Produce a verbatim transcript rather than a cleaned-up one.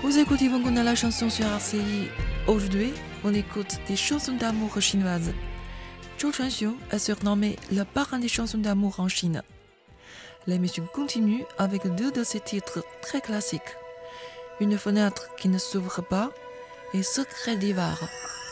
Vous écoutez Vanguna la chanson sur R C I. Aujourd'hui, on écoute des chansons d'amour chinoises. Zhou Chuanxiu est surnommé le parrain des chansons d'amour en Chine. L'émission continue avec deux de ses titres très classiques. Une fenêtre qui ne s'ouvre pas et Secret d'hiver.